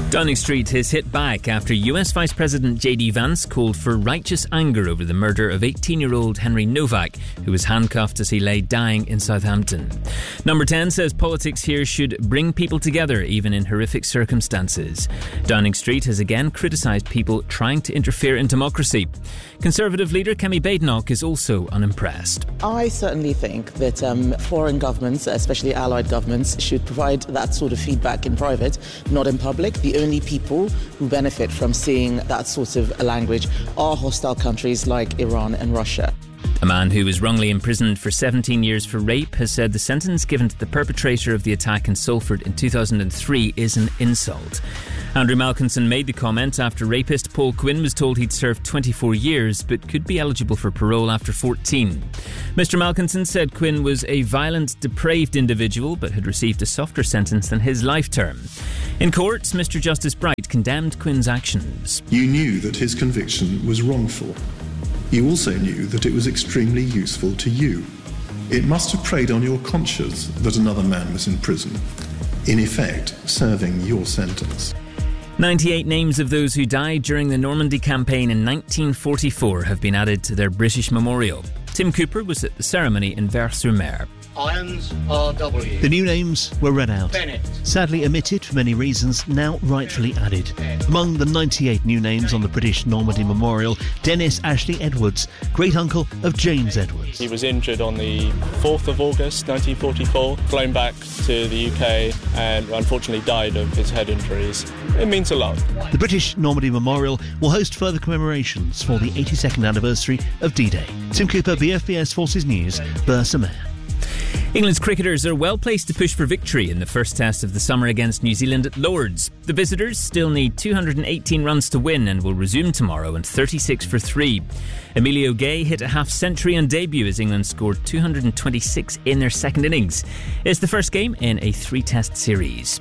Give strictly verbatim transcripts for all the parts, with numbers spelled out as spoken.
Downing Street has hit back after U S Vice President J D Vance called for righteous anger over the murder of eighteen-year-old Henry Novak, who was handcuffed as he lay dying in Southampton. Number ten says politics here should bring people together, even in horrific circumstances. Downing Street has again criticised people trying to interfere in democracy. Conservative leader Kemi Badenoch is also unimpressed. I certainly think that um, foreign governments, especially allied governments, should provide that sort of feedback in private, not in public. The only people who benefit from seeing that sort of language are hostile countries like Iran and Russia. A man who was wrongly imprisoned for seventeen years for rape has said the sentence given to the perpetrator of the attack in Salford in two thousand three is an insult. Andrew Malkinson made the comment after rapist Paul Quinn was told he'd served twenty-four years but could be eligible for parole after fourteen. Mister Malkinson said Quinn was a violent, depraved individual but had received a softer sentence than his life term. In court, Mister Justice Bright condemned Quinn's actions. You knew that his conviction was wrongful. You also knew that it was extremely useful to you. It must have preyed on your conscience that another man was in prison, in effect serving your sentence. ninety-eight names of those who died during the Normandy campaign in nineteen forty-four have been added to their British memorial. Tim Cooper was at the ceremony in Vers-sur-Mer. Irons R W. The new names were read out. Bennett. Sadly omitted for many reasons, now rightfully added. Among the ninety-eight new names on the British Normandy Memorial, Dennis Ashley Edwards, great-uncle of James Edwards. He was injured on the fourth of August nineteen forty-four, flown back to the U K and unfortunately died of his head injuries. It means a lot. The British Normandy Memorial will host further commemorations for the eighty-second anniversary of D-Day. Tim Cooper, B F B S Forces News, Vers-sur-Mer. England's cricketers are well placed to push for victory in the first test of the summer against New Zealand at Lord's. The visitors still need two hundred eighteen runs to win and will resume tomorrow and thirty-six for three. Emilio Gay hit a half-century on debut as England scored two hundred twenty-six in their second innings. It's the first game in a three-test series.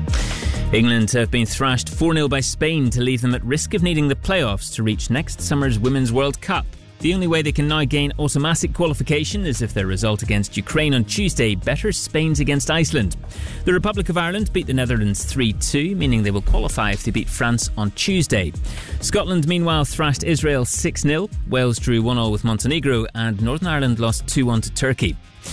England have been thrashed four nil by Spain to leave them at risk of needing the playoffs to reach next summer's Women's World Cup. The only way they can now gain automatic qualification is if their result against Ukraine on Tuesday betters Spain's against Iceland. The Republic of Ireland beat the Netherlands three two, meaning they will qualify if they beat France on Tuesday. Scotland, meanwhile, thrashed Israel six nil. Wales drew one all with Montenegro, and Northern Ireland lost two one to Turkey.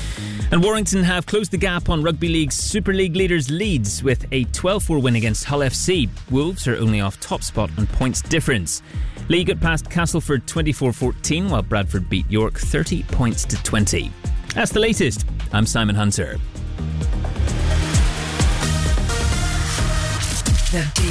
And Warrington have closed the gap on Rugby League's Super League leaders Leeds with a twelve four win against Hull F C. Wolves are only off top spot on points difference. League got past Castleford twenty-four fourteen, while Bradford beat York thirty points to twenty. That's the latest. I'm Simon Hunter. The